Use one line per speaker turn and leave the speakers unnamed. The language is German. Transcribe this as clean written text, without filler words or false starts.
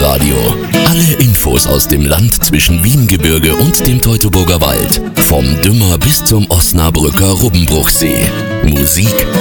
Lokalradio. Alle Infos aus dem Land zwischen Wiengebirge und dem Teutoburger Wald. Vom Dümmer bis zum Osnabrücker Rubbenbruchsee. Musik,